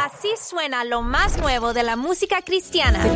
Así suena lo más nuevo de la música cristiana.